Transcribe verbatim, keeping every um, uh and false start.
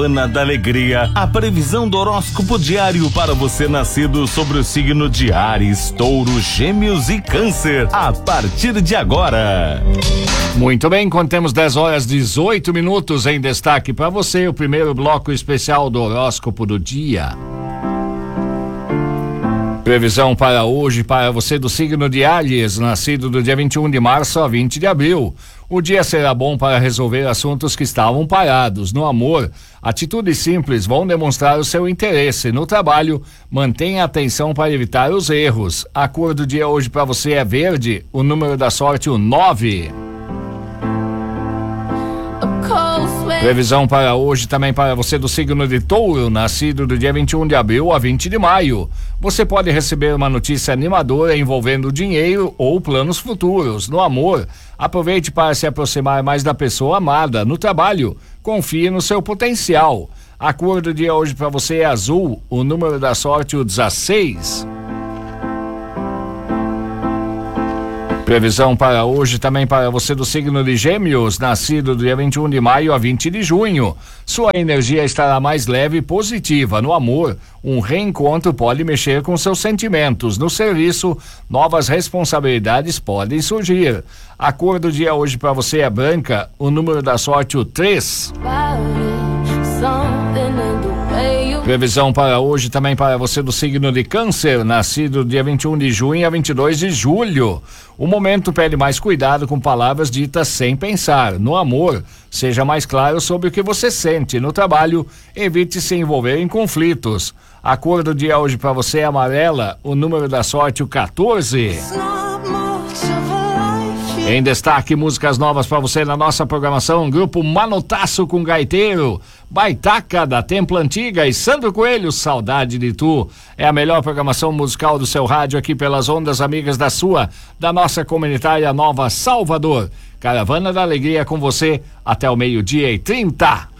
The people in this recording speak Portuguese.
Ana da Alegria, a previsão do horóscopo diário para você nascido sobre o signo de Áries, Touro, Gêmeos e Câncer, a partir de agora. Muito bem, quando temos dez horas e dezoito minutos em destaque para você, o primeiro bloco especial do horóscopo do dia. Previsão para hoje para você do signo de Áries, nascido do dia vinte e um de março a vinte de abril. O dia será bom para resolver assuntos que estavam parados. No amor, atitudes simples vão demonstrar o seu interesse. No trabalho, mantenha atenção para evitar os erros. A cor do dia hoje para você é verde, o número da sorte o nove. Previsão para hoje também para você do signo de Touro, nascido do dia vinte e um de abril a vinte de maio. Você pode receber uma notícia animadora envolvendo dinheiro ou planos futuros. No amor, aproveite para se aproximar mais da pessoa amada. No trabalho, confie no seu potencial. A cor do dia hoje para você é azul, o número da sorte o dezesseis. Previsão para hoje também para você do signo de Gêmeos, nascido do dia vinte e um de maio a vinte de junho. Sua energia estará mais leve e positiva. No amor, um reencontro pode mexer com seus sentimentos. No serviço, novas responsabilidades podem surgir. A cor do dia hoje para você é branca, o número da sorte o três. Previsão para hoje também para você do signo de Câncer, nascido dia vinte e um de junho a vinte e dois de julho. O momento pede mais cuidado com palavras ditas sem pensar. No amor, seja mais claro sobre o que você sente. No trabalho, evite se envolver em conflitos. A cor do dia hoje para você é amarela, o número da sorte o quatorze. Em destaque, músicas novas para você na nossa programação, grupo Manotaço com Gaiteiro, Baitaca da Templa Antiga e Sandro Coelho, Saudade de Tu. É a melhor programação musical do seu rádio aqui pelas ondas amigas da sua, da nossa comunitária Nova Salvador. Caravana da Alegria com você até o meio-dia e trinta.